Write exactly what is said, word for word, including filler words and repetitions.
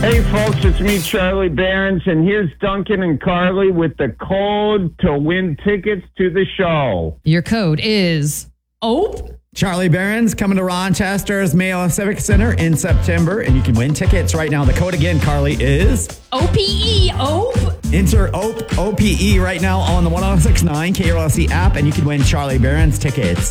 Hey, folks, it's me, Charlie Barons, and here's Duncan and Carly with the code to win tickets to the show. Your code is O P E. Charlie Barons coming to Rochester's Mayo Civic Center in September, and you can win tickets right now. The code again, Carly, is O P E. O P E. Enter O P E, O P E right now on the one oh six point nine K R L C app, and you can win Charlie Barons tickets.